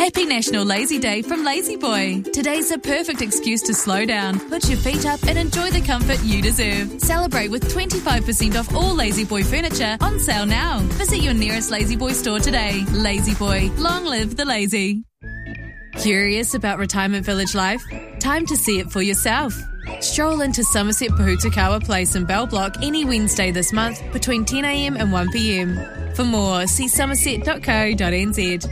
Happy National Lazy Day from Lazy Boy. Today's a perfect excuse to slow down, put your feet up and enjoy the comfort you deserve. Celebrate with 25% off all Lazy Boy furniture on sale now. Visit your nearest Lazy Boy store today. Lazy Boy, long live the lazy. Curious about retirement village life? Time to see it for yourself. Stroll into Somerset Pahutakawa Place in Bell Block any Wednesday this month between 10am and 1pm. For more, see somerset.co.nz.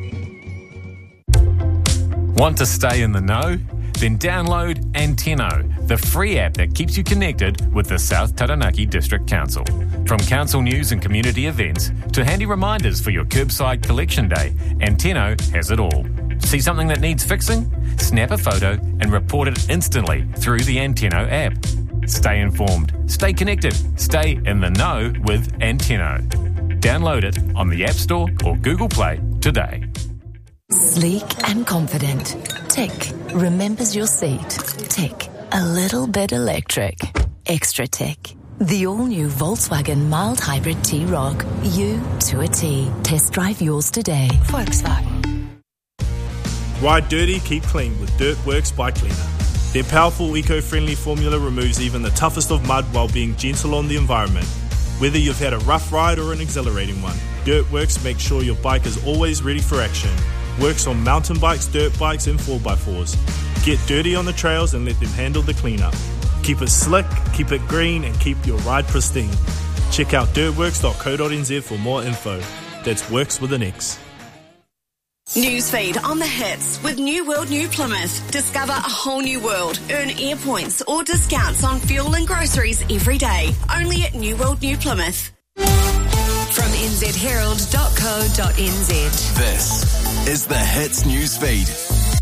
Want to stay in the know? Then download Anteno, the free app that keeps you connected with the South Taranaki District Council. From council news and community events to handy reminders for your curbside collection day, Anteno has it all. See something that needs fixing? Snap a photo and report it instantly through the Anteno app. Stay informed, stay connected, stay in the know with Anteno. Download it on the App Store or Google Play today. Sleek and confident. Tick. Remembers your seat. Tick. A little bit electric. Extra tick. The all-new Volkswagen mild hybrid T-Roc. You to a T. Test drive yours today. Volkswagen. Ride dirty, keep clean with Dirt Works Bike Cleaner. Their powerful, eco-friendly formula removes even the toughest of mud while being gentle on the environment. Whether you've had a rough ride or an exhilarating one, Dirt Works makes sure your bike is always ready for action. Works on mountain bikes, dirt bikes and 4x4s. Get dirty on the trails and let them handle the cleanup. Keep it slick, keep it green and keep your ride pristine. Check out dirtworks.co.nz for more info. That's Works with an X. Newsfeed on the hits with New World New Plymouth. Discover a whole new world. Earn air points or discounts on fuel and groceries every day. Only at New World New Plymouth. From nzherald.co.nz. This is the Hits Newsfeed.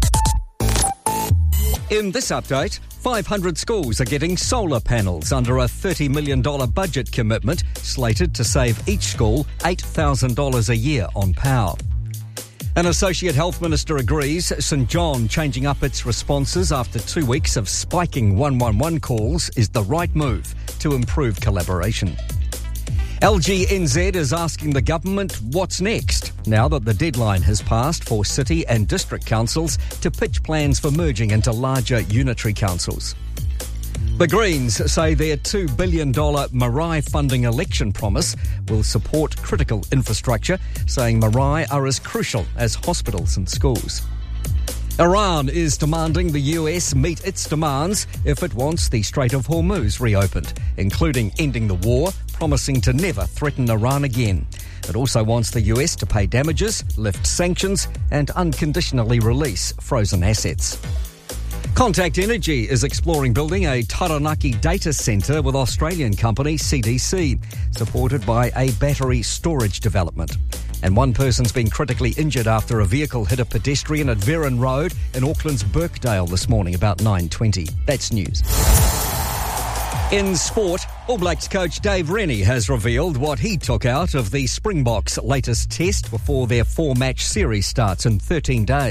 In this update, 500 schools are getting solar panels under a $30 million budget commitment slated to save each school $8,000 a year on power. An Associate Health Minister agrees St John changing up its responses after 2 weeks of spiking 111 calls is the right move to improve collaboration. LG NZ is asking the government what's next, now that the deadline has passed for city and district councils to pitch plans for merging into larger unitary councils. The Greens say their $2 billion Marae funding election promise will support critical infrastructure, saying Marae are as crucial as hospitals and schools. Iran is demanding the US meet its demands if it wants the Strait of Hormuz reopened, including ending the war, promising to never threaten Iran again. It also wants the US to pay damages, lift sanctions and unconditionally release frozen assets. Contact Energy is exploring building a Taranaki data centre with Australian company CDC, supported by a battery storage development. And one person's been critically injured after a vehicle hit a pedestrian at Vernon Road in Auckland's Birkdale this morning about 9:20. That's news. In sport, All Blacks coach Dave Rennie has revealed what he took out of the Springboks' latest test before their 4-match series starts in 13 days.